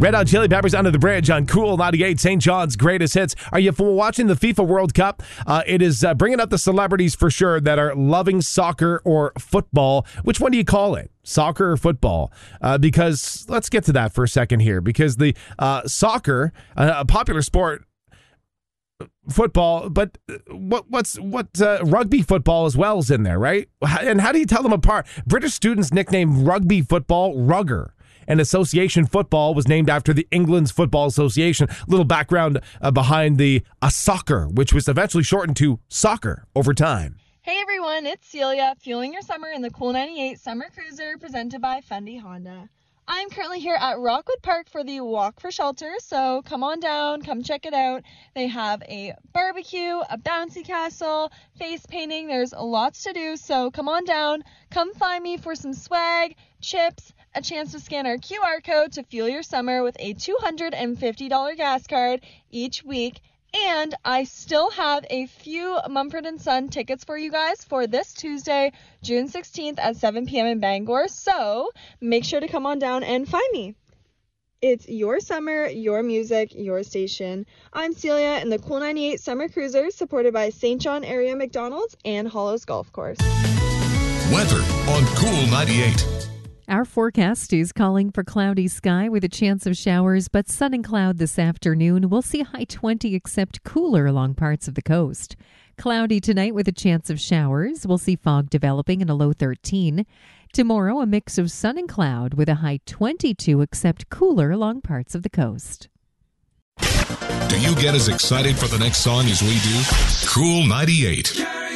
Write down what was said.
Red Hot Chili Peppers Under the Bridge on Cool 98, St. John's greatest hits. Are you watching the FIFA World Cup? It is bringing up the celebrities for sure that are loving soccer or football. Which one do you call it? Soccer or football? Because let's get to that for a second here. Because the soccer, a popular sport, football, but what rugby football as well is in there, right? And how do you tell them apart? British students nicknamed rugby football rugger, and association football was named after the England's Football Association. Little background behind the soccer, which was eventually shortened to soccer over time. Hey everyone, it's Celia, fueling your summer in the Cool 98 Summer Cruiser presented by Fendi Honda. I'm currently here at Rockwood Park for the Walk for Shelter, so come on down, come check it out. They have a barbecue, a bouncy castle, face painting. There's lots to do, so come on down. Come find me for some swag, chips, a chance to scan our QR code to fuel your summer with a $250 gas card each week. And I still have a few Mumford & Son tickets for you guys for this Tuesday, June 16th at 7 p.m. in Bangor. So make sure to come on down and find me. It's your summer, your music, your station. I'm Celia in the Cool 98 Summer Cruiser, supported by St. John Area McDonald's and Hollows Golf Course. Weather on Cool 98. Our forecast is calling for cloudy sky with a chance of showers, but sun and cloud this afternoon. We'll see high 20 except cooler along parts of the coast. Cloudy tonight with a chance of showers. We'll see fog developing and a low 13. Tomorrow, a mix of sun and cloud with a high 22 except cooler along parts of the coast. Do you get as excited for the next song as we do? Cool 98.